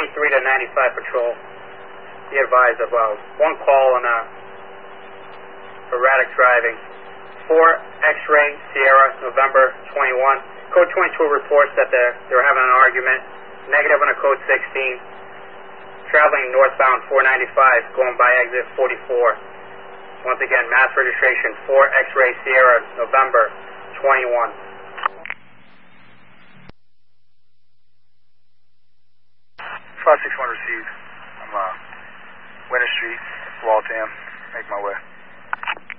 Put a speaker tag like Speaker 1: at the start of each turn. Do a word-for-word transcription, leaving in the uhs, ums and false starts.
Speaker 1: ninety-three to ninety-five patrol. Be advised of uh, one call on uh, erratic driving. four X-ray Sierra, November twenty-one. Code twenty-two reports that they're, they're having an argument. Negative on a code sixteen. Traveling northbound four ninety-five, going by exit forty-four. Once again, mass registration, four X-ray Sierra, November twenty-one.
Speaker 2: five six one received. I'm uh, Winter Street, Waltham. Make my way.